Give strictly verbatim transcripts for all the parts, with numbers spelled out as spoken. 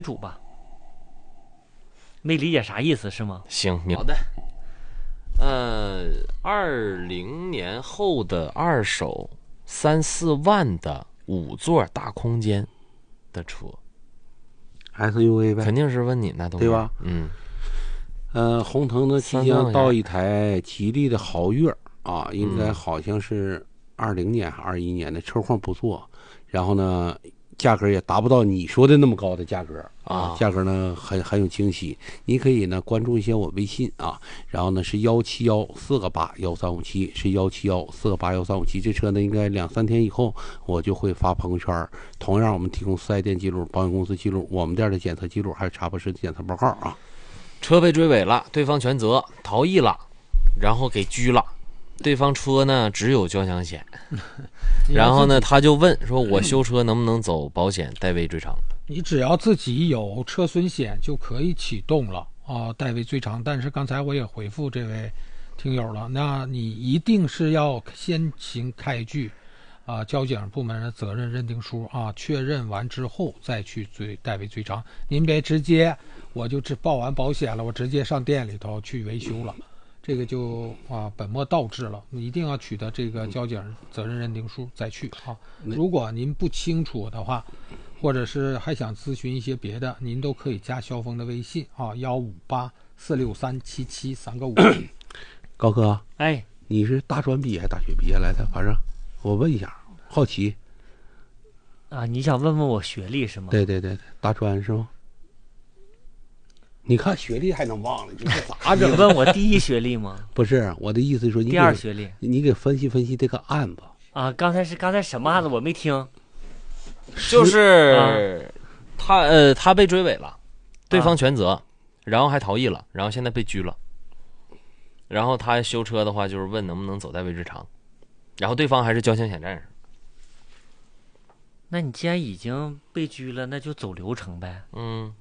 主吧，没理解啥意思是吗？ 行，好的。呃，二零年后的二手三四万的五座大空间的车 ，S U V 呗， 肯定是问你那东西， 对吧？ 嗯， 呃，宏腾呢即将到一台吉利的豪越啊，应该好像是二零年还是二一年的，车况不错，然后呢。价格也达不到你说的那么高的价格啊，价格呢很很有惊喜。你可以呢关注一下我微信啊，然后呢是幺七幺四个八幺三五七，是幺七幺四个八幺三五七。这车呢应该两三天以后我就会发朋友圈。同样我们提供四 S 店记录、保险公司记录、我们店的检测记录，还有茶博士的检测报告啊。 车被追尾了，对方全责，逃逸了，然后给拘了。对方车呢只有交强险，然后呢他就问说我修车能不能走保险代位追偿？ 你只要自己有车损险就可以启动了啊，代位追偿。但是刚才我也回复这位听友了，那你一定是要先行开具啊交警部门的责任认定书啊，确认完之后再去追代位追偿。您别直接我就只报完保险了，我直接上店里头去维修了。这个就啊本末倒置了，一定要取得这个交警责任认定书再去啊。如果您不清楚的话，或者是还想咨询一些别的，您都可以加肖峰的微信啊，幺五八四六三七七三个五。 高哥， 哎， 你是大专毕业还是大学毕业来的？反正我问一下，好奇啊，你想问问我学历是吗？ 对对对对，大专是吗？你看学历还能忘了，你这咋整？ 你问我第一学历吗？ 不是，我的意思是说你第二学历， 你给分析分析这个案子啊。刚才是刚才什么案子？我没听。 就是他呃他被追尾了，对方全责，啊、然后还逃逸了，然后现在被拘了。然后他修车的话，就是问能不能走代位追偿，然后对方还是交强险战士。 那你既然已经被拘了，那就走流程呗。 嗯。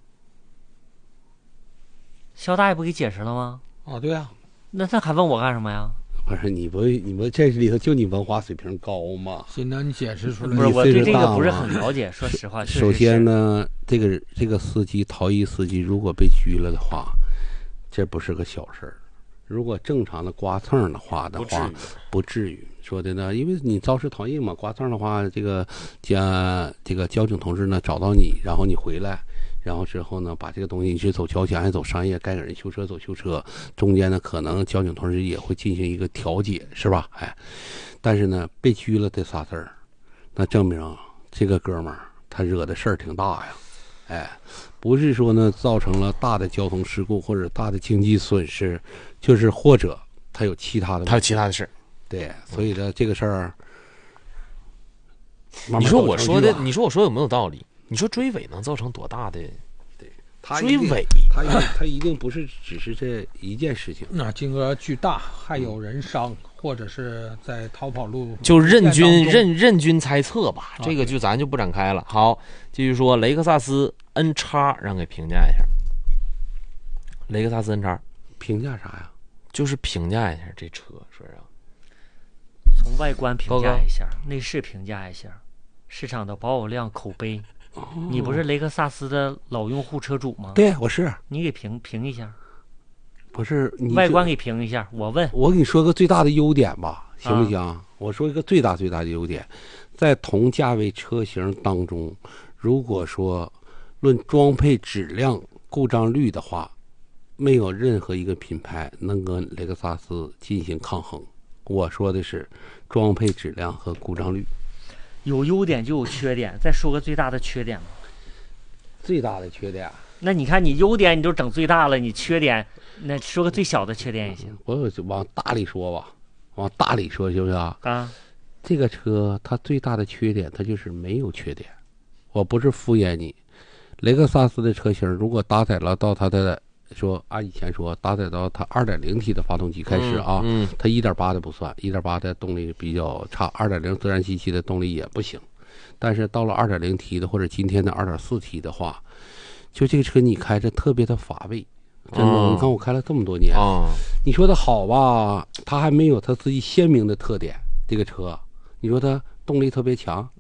肖大爷不给解释了吗？ 哦，对啊， 那他还问我干什么呀？ 不是你不你们这里头就你文化水平高吗？ 行，那你解释出来。 不是，我对这个不是很了解，说实话。 首先呢，这个这个司机逃逸司机如果被拘了的话，这不是个小事儿。如果正常的刮蹭的话的话，不至于说的呢，因为你肇事逃逸嘛，刮蹭的话，这个加这个交警同志呢找到你，然后你回来。然后之后呢，把这个东西你是走交强还是走商业，该给人修车走修车，中间呢可能交警同志也会进行一个调解，是吧？哎，但是呢被拘了这仨字儿，那证明这个哥们儿他惹的事儿挺大呀，哎，不是说呢造成了大的交通事故或者大的经济损失，就是或者他有其他的， 他有其他的事， 对，所以呢这个事儿， 你说我说的，你说我说有没有道理？你说追尾能造成多大的？ 对， 追尾， 他他一定不是只是这一件事情， 那金额巨大，还有人伤，或者是在逃跑路， 就任君任任君猜测吧，这个就咱就不展开了。好，继续说，雷克萨斯 N 叉，让给评价一下。雷克萨斯 N 叉， 评价啥呀？ 就是评价一下这车，说让从外观评价一下，内饰评价一下，市场的保有量、口碑。你不是雷克萨斯的老用户车主吗？ 对，我是。 你给评评一下， 不是你外观给评一下。我问， 我给你说个最大的优点吧，行不行？啊、我说一个最大最大的优点，在同价位车型当中，如果说论装配质量、故障率的话，没有任何一个品牌能跟雷克萨斯进行抗衡。我说的是装配质量和故障率。 有优点就有缺点，再说个最大的缺点吧。 最大的缺点？ 那你看你优点你都整最大了，你缺点那说个最小的缺点也行。 我往大里说吧，往大里说行不行啊？ 这个车它最大的缺点，它就是没有缺点。我不是敷衍你，雷克萨斯的车型如果搭载了到它的。说按以前说搭载到它 二点零 T 的发动机开始啊， 嗯嗯、 它 一点八 的不算 ，一点八 的动力比较差 ，二点零 自然吸气的动力也不行。但是到了 二点零 T 的或者今天的 二点四 T 的话，就这个车你开着特别的乏味，真的。哦、你看我开了这么多年， 哦、 你说它好吧，它还没有它自己鲜明的特点。这个车，你说它动力特别强，